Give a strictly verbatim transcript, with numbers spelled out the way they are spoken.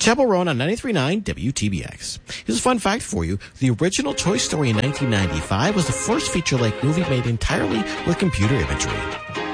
Chapel Roan on ninety-three point nine W T B X. Here's a fun fact for you. The original Toy Story in nineteen ninety-five was the first feature-length movie made entirely with computer imagery.